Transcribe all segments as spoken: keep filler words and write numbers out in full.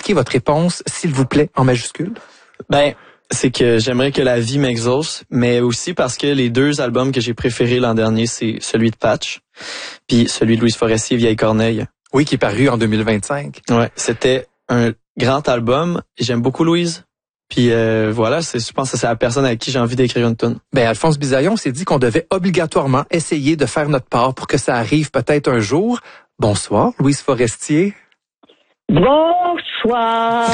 expliquer votre réponse, s'il vous plaît, en majuscule? Ben, c'est que j'aimerais que la vie m'exauce, mais aussi parce que les deux albums que j'ai préférés l'an dernier, c'est celui de Patch, puis celui de Louise Forestier, Vieille Corneille. Oui, qui est paru en deux mille vingt-cinq. Ouais, c'était un grand album. J'aime beaucoup Louise. Puis euh, voilà, c'est, je pense que c'est la personne avec qui j'ai envie d'écrire une tune. Ben, Alphonse Bisaillon s'est dit qu'on devait obligatoirement essayer de faire notre part pour que ça arrive peut-être un jour. Bonsoir, Louise Forestier. Bonsoir.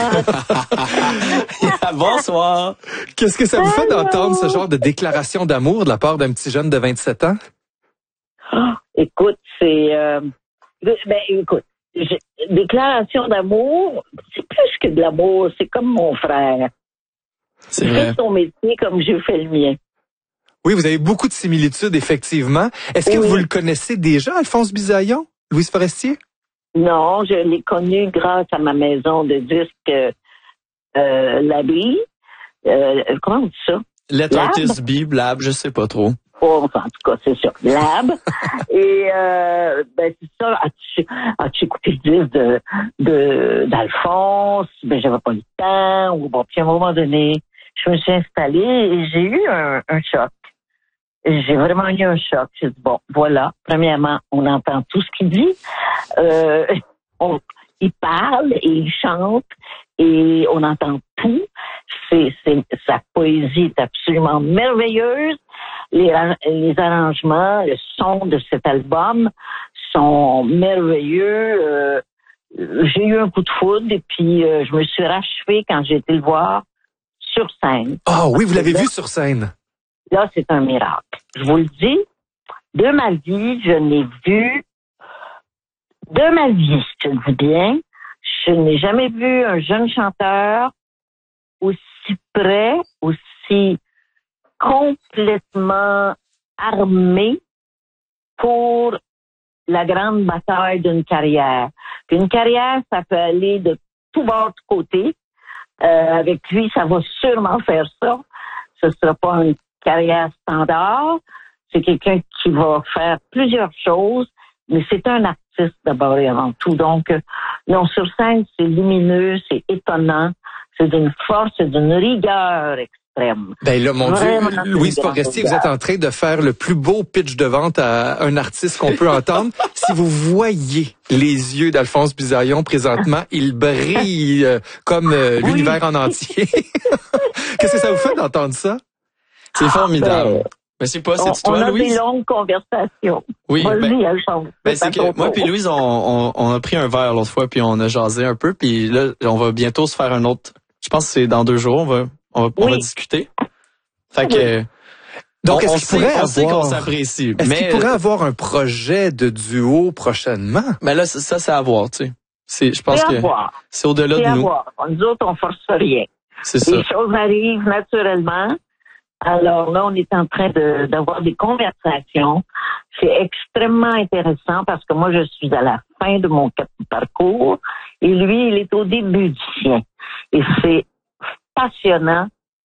Bonsoir. Qu'est-ce que ça vous fait d'entendre ce genre de déclaration d'amour de la part d'un petit jeune de vingt-sept ans? Oh, écoute, c'est... Euh, ben, écoute, je, déclaration d'amour, c'est plus que de l'amour, c'est comme mon frère. C'est il vrai. fait son métier comme j'ai fait le mien. Oui, vous avez beaucoup de similitudes, effectivement. Est-ce que oui. vous le connaissez déjà, Alphonse Bisaillon, Louise Forestier? Non, je l'ai connu grâce à ma maison de disques euh, Labrie. Euh, comment on dit ça? Let Artist Be, Blab, je sais pas trop. Oh, enfin, en tout cas, c'est ça. Lab. Et, euh, ben, c'est ça. As-tu, as-tu écouté le disque de, de, d'Alphonse? Ben, j'avais pas le temps. Ou bon, puis à un moment donné, je me suis installée et j'ai eu un, un choc. J'ai vraiment eu un choc. J'ai dit, bon, voilà. Premièrement, on entend tout ce qu'il dit. Euh, on, il parle et il chante et on entend tout. C'est, c'est, sa poésie est absolument merveilleuse. Les, les arrangements, le son de cet album sont merveilleux. Euh, j'ai eu un coup de foudre et puis euh, je me suis rachevée quand j'ai été le voir sur scène. Ah oui, vous l'avez vu sur scène. Là, c'est un miracle. Je vous le dis, de ma vie, je n'ai vu, de ma vie, je le dis bien, je n'ai jamais vu un jeune chanteur aussi prêt, aussi complètement armé pour la grande bataille d'une carrière. Puis une carrière, ça peut aller de tout bord de côté. Euh, avec lui, ça va sûrement faire ça. Ce ne sera pas une carrière standard. C'est quelqu'un qui va faire plusieurs choses, mais c'est un artiste d'abord et avant tout. Donc, euh, non, sur scène, c'est lumineux, c'est étonnant, c'est d'une force, c'est d'une rigueur extrême. Ben là, mon Vraiment, Dieu, Louise Forestier, vous êtes en train de faire le plus beau pitch de vente à un artiste qu'on peut entendre. Si vous voyez les yeux d'Alphonse Bisaillon présentement, ils brillent euh, comme euh, Oui. l'univers en entier. Qu'est-ce que ça vous fait d'entendre ça? C'est formidable. Ben, Mais c'est pas, on, c'est toi, on a Louise? des longues conversations. Oui, Vas-y, ben, Alphonse, ben, c'est c'est à que ton moi tour. puis Louise, on, on, on a pris un verre l'autre fois puis on a jasé un peu puis là, on va bientôt se faire un autre. Je pense que c'est dans deux jours, on va, on va, on Oui. va discuter. Fait que, Oui. Donc, on, est-ce on qu'il sait, pourrait on sait qu'on avoir, s'apprécie. est-ce Mais, qu'il pourrait avoir un projet de duo prochainement? mais là, ça, c'est à voir, tu sais. C'est, je pense C'est à que voir. c'est au-delà C'est de à nous. voir. Nous autres, on force rien. C'est ça. Les choses arrivent naturellement. Alors là, on est en train de, d'avoir des conversations. C'est extrêmement intéressant parce que moi, je suis à la fin de mon parcours et lui, il est au début du sien. Et c'est passionnant,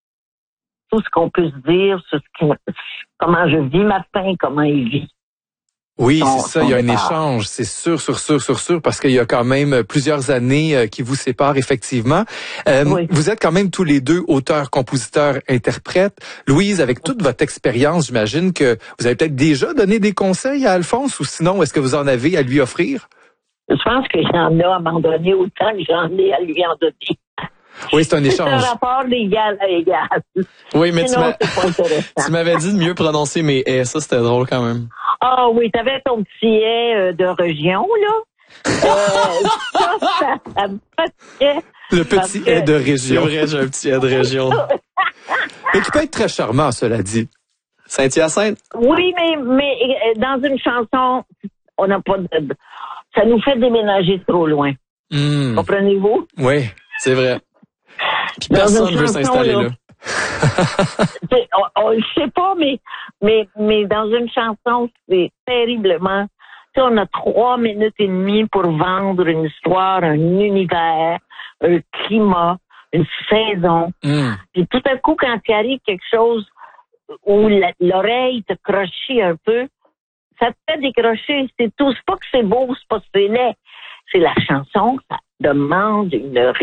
tout ce qu'on peut se dire, sur ce qui, comment je vis ma fin, comment il vit. Oui, Son- c'est ça, il y a son un départ. échange, c'est sûr, sûr, sûr, sûr, sûr, parce qu'il y a quand même plusieurs années euh, qui vous séparent, effectivement. Euh, Oui. Vous êtes quand même tous les deux auteurs, compositeurs, interprètes. Louise, avec toute votre expérience, j'imagine que vous avez peut-être déjà donné des conseils à Alphonse, ou sinon, est-ce que vous en avez à lui offrir? Je pense que j'en ai à m'en donner autant que j'en ai à lui en donner. Oui, c'est un C'est un échange. rapport d'égal à égal. Oui, mais tu, Sinon, m'as- c'est pas intéressant. tu m'avais dit de mieux prononcer mes « eh ». Ça, c'était drôle quand même. Ah oui, t'avais ton petit haie euh, de région, là. Euh, ça, ça, ça me fatiguait. Le Parce petit que- est de C'est région. vrai, j'ai un petit « eh » de région. Mais qui peut être très charmant, cela dit. Saint-Hyacinthe? Oui, mais, mais euh, dans une chanson, on n'a pas de... Ça nous fait déménager trop loin. Hmm. Comprenez-vous? Oui. C'est vrai. Puis Dans personne une veut chanson, s'installer là. là. C'est- on ne sait pas, mais, mais, mais dans une chanson, c'est terriblement... Tu sais, on a trois minutes et demie pour vendre une histoire, un univers, un climat, une saison. Hmm. Puis tout à coup, quand il arrive quelque chose où la- l'oreille te crochit un peu, ça te fait décrocher. C'est tout. C'est pas que c'est beau, c'est pas que c'est laid. C'est la chanson, ça demande une